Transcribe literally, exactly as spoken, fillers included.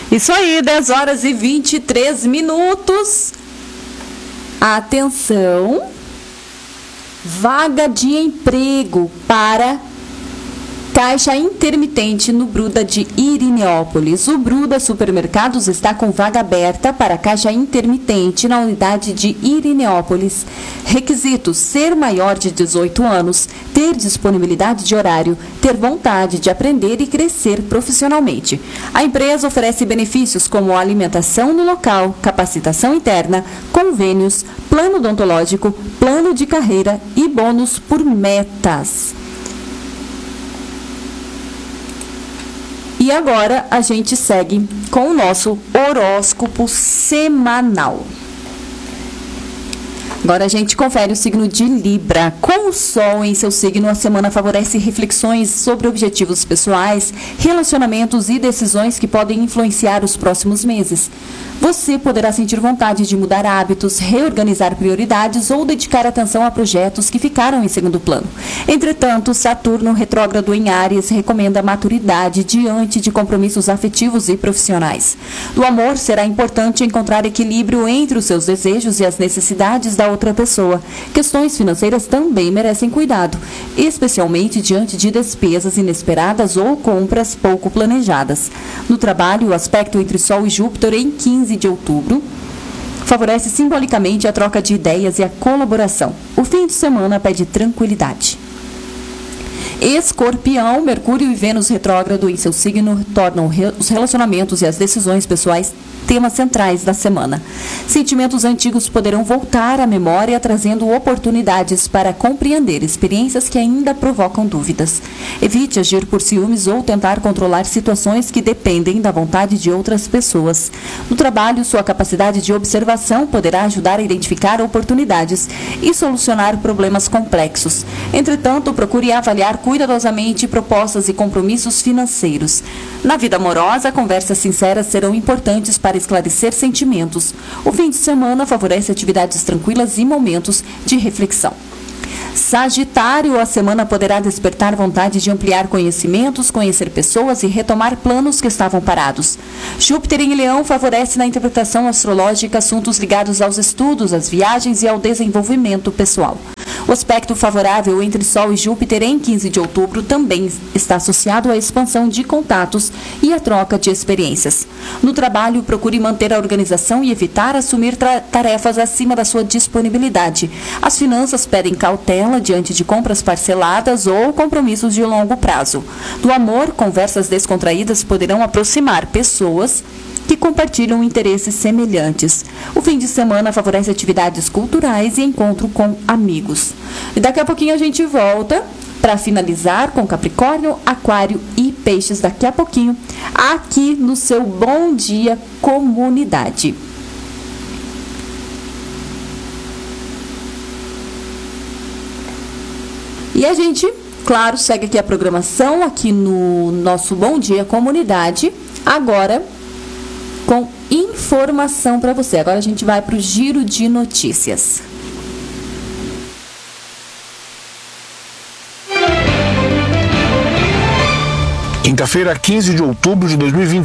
Isso aí, dez horas e vinte e três minutos. Atenção. Vaga de emprego para caixa intermitente no Bruda de Irineópolis. O Bruda Supermercados está com vaga aberta para caixa intermitente na unidade de Irineópolis. Requisitos: ser maior de dezoito anos, ter disponibilidade de horário, ter vontade de aprender e crescer profissionalmente. A empresa oferece benefícios como alimentação no local, capacitação interna, convênios, plano odontológico, plano de carreira e bônus por metas. E agora a gente segue com o nosso horóscopo semanal. Agora a gente confere o signo de Libra. Com o Sol em seu signo, a semana favorece reflexões sobre objetivos pessoais, relacionamentos e decisões que podem influenciar os próximos meses. Você poderá sentir vontade de mudar hábitos, reorganizar prioridades ou dedicar atenção a projetos que ficaram em segundo plano. Entretanto, Saturno retrógrado em Áries recomenda maturidade diante de compromissos afetivos e profissionais. No amor, será importante encontrar equilíbrio entre os seus desejos e as necessidades da outra pessoa. Questões financeiras também merecem cuidado, especialmente diante de despesas inesperadas ou compras pouco planejadas. No trabalho, o aspecto entre Sol e Júpiter em quinze de outubro favorece simbolicamente a troca de ideias e a colaboração. O fim de semana pede tranquilidade. Escorpião, Mercúrio e Vênus retrógrado em seu signo tornam os relacionamentos e as decisões pessoais temas centrais da semana. Sentimentos antigos poderão voltar à memória, trazendo oportunidades para compreender experiências que ainda provocam dúvidas. Evite agir por ciúmes ou tentar controlar situações que dependem da vontade de outras pessoas. No trabalho, sua capacidade de observação poderá ajudar a identificar oportunidades e solucionar problemas complexos. Entretanto, procure avaliar cuidadosamente propostas e compromissos financeiros. Na vida amorosa, conversas sinceras serão importantes para esclarecer sentimentos. O fim de semana favorece atividades tranquilas e momentos de reflexão. Sagitário, a semana poderá despertar vontade de ampliar conhecimentos, conhecer pessoas e retomar planos que estavam parados. Júpiter em Leão favorece na interpretação astrológica assuntos ligados aos estudos, às viagens e ao desenvolvimento pessoal. O aspecto favorável entre Sol e Júpiter em quinze de outubro também está associado à expansão de contatos e à troca de experiências. No trabalho, procure manter a organização e evitar assumir tarefas acima da sua disponibilidade. As finanças pedem cautela diante de compras parceladas ou compromissos de longo prazo. Do amor, conversas descontraídas poderão aproximar pessoas que compartilham interesses semelhantes. O fim de semana favorece atividades culturais e encontro com amigos. E daqui a pouquinho a gente volta para finalizar com Capricórnio, Aquário e Peixes daqui a pouquinho, aqui no seu Bom Dia Comunidade. E a gente, claro, segue aqui a programação aqui no nosso Bom Dia Comunidade, agora com informação para você. Agora a gente vai para o giro de notícias. Quinta-feira, quinze de outubro de dois mil e vinte